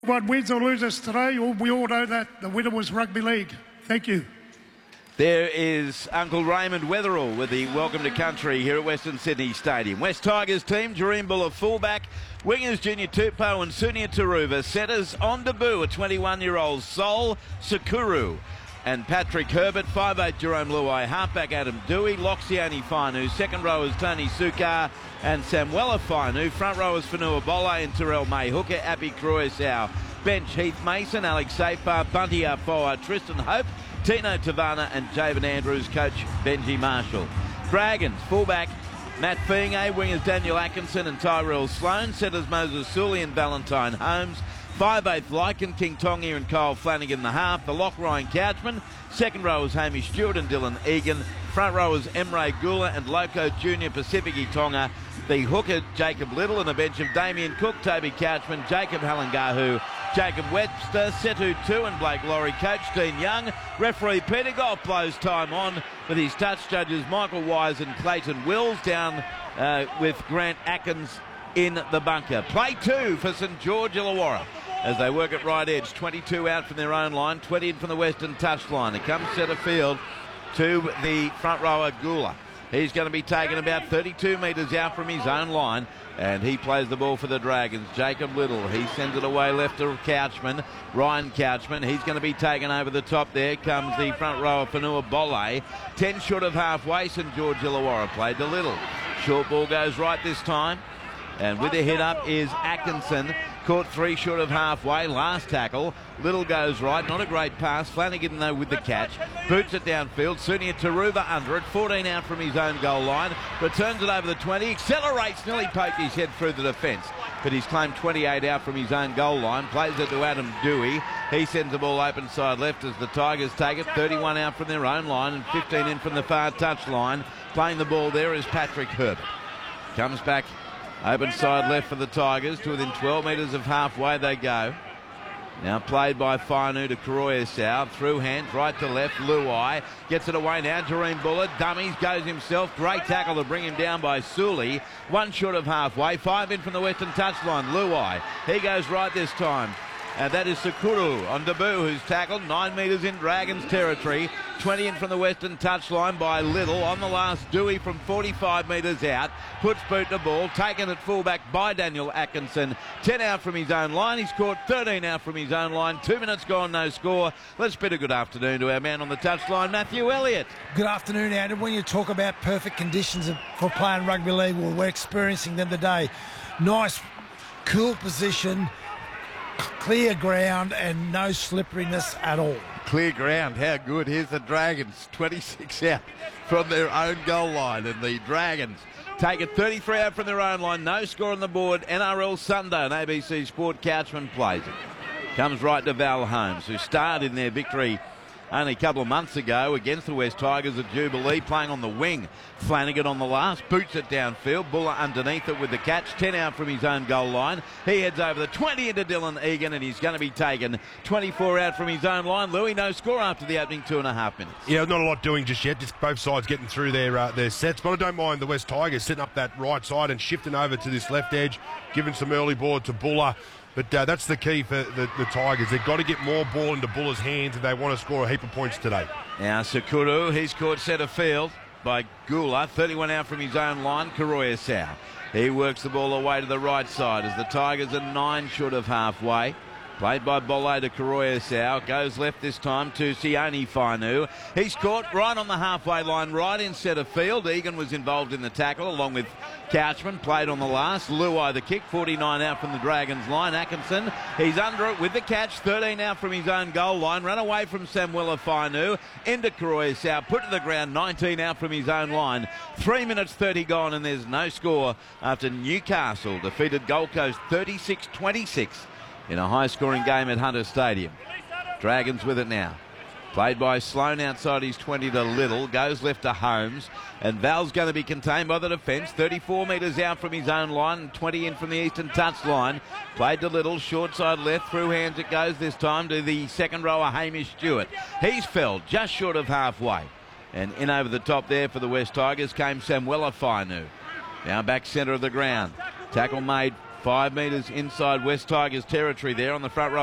What wins or loses today, we all know that the winner was rugby league. Thank you. There is Uncle Raymond Weatherall with the welcome to country here at Western Sydney Stadium. West Tigers team, Jareen Buller fullback, wingers Junior Tupou and Sunia Taruva, setters on debut a 21-year-old Sol Sakuru and Patrick Herbert, 5'8" Jerome Luai, halfback Adam Dewey, Loxiani Fainu, second rowers Tony Sukar and Samuela Fainu, front rowers Fanua Bolle and Terrell May Hooker, Abby Cruisau, bench Heath Mason, Alex Safar, Bunty Afoa, Tristan Hope, Tino Tavana and Javen Andrews, coach Benji Marshall. Dragons, fullback Matt Fienge, wingers Daniel Atkinson and Tyrell Sloan, setters Moses Sully and Valentine Holmes, 5'8" Lycan, King Tongi and Kyle Flanagan the half, the lock Ryan Couchman, second rowers Hamish Stewart and Dylan Egan, front rowers Emre Gula and Loco Junior Pacifici Tonga, the hooker Jacob Little and a bench of Damien Cook, Toby Couchman, Jacob Halangahu, Jacob Webster, Setu Tu and Blake Laurie, coach Dean Young, referee Peter Goff blows time on with his touch judges Michael Wise and Clayton Wills, down with Grant Atkins in the bunker. Play 2 for St George Illawarra as they work at right edge, 22 out from their own line, 20 in from the western touchline. It comes centre field to the front rower Gula. He's going to be taken about 32 metres out from his own line, and he plays the ball for the Dragons. Jacob Little, he sends it away left to Couchman, Ryan Couchman. He's going to be taken over the top. There comes the front rower Fanua Bolle. 10 short of halfway, St George Illawarra played to Little. Short ball goes right this time, and with the hit up is Atkinson. Caught 3 short of halfway, last tackle. Little goes right, not a great pass. Flanagan though with the catch. Boots it downfield. Sunia Taruva under it, 14 out from his own goal line. Returns it over the 20, accelerates, nearly poked his head through the defence. But he's claimed 28 out from his own goal line. Plays it to Adam Dewey. He sends the ball open side left as the Tigers take it. 31 out from their own line and 15 in from the far touch line. Playing the ball there is Patrick Herbert. Comes back open side left for the Tigers to within 12 metres of halfway they go. Now played by Fainu to Karoya through hands right to left. Luai gets it away now. Jareen Buller dummies, goes himself. Great tackle to bring him down by Sully. 1 short of halfway. 5 in from the western touchline. Luai, he goes right this time. And that is Sakuru on debut, who's tackled 9 metres in Dragons territory. 20 in from the western touchline by Little. On the last, Dewey from 45 metres out. Puts boot to ball. Taken at fullback by Daniel Atkinson. 10 out from his own line. He's caught 13 out from his own line. 2 minutes gone, no score. Let's bid a good afternoon to our man on the touchline, Matthew Elliott. Good afternoon, Adam. When you talk about perfect conditions for playing rugby league, well, we're experiencing them today. Nice, cool position, clear ground and no slipperiness at all. Clear ground, how good. Here's the Dragons, 26 out from their own goal line, and the Dragons take it 33 out from their own line. No score on the board. NRL Sunday on ABC Sport. Couchman plays it. Comes right to Val Holmes, who starred in their victory only a couple of months ago against the West Tigers at Jubilee, playing on the wing. Flanagan on the last, boots it downfield. Buller underneath it with the catch, 10 out from his own goal line. He heads over the 20 into Dylan Egan, and he's going to be taken 24 out from his own line. Louis, no score after the opening 2.5 minutes. Yeah, not a lot doing just yet, just both sides getting through their sets. But I don't mind the West Tigers setting up that right side and shifting over to this left edge, giving some early ball to Buller. But that's the key for the Tigers. They've got to get more ball into Buller's hands if they want to score a heap of points today. Now Sakuru, he's caught centre field by Gula, 31 out from his own line. Karoya Sau, he works the ball away to the right side as the Tigers are 9 short of halfway. Played by Bolle to Karoya Sau. Goes left this time to Sione Fainu. He's caught right on the halfway line, right in centre field. Egan was involved in the tackle along with Couchman. Played on the last. Luai the kick, 49 out from the Dragons line. Atkinson, he's under it with the catch, 13 out from his own goal line. Run away from Samuela Fainu. Into Karoya Sau. Put to the ground, 19 out from his own line. 3 minutes 30 gone and there's no score after Newcastle defeated Gold Coast 36-26. in a high-scoring game at Hunter Stadium. Dragons with it now. Played by Sloan outside his 20 to Little. Goes left to Holmes. And Val's going to be contained by the defence. 34 metres out from his own line. 20 in from the eastern touch line. Played to Little. Short side left. Through hands it goes this time to the second rower, Hamish Stewart. He's felled just short of halfway. And in over the top there for the West Tigers came Samuela Fainu. Now back centre of the ground. Tackle made 5 metres inside West Tigers territory there on the front row.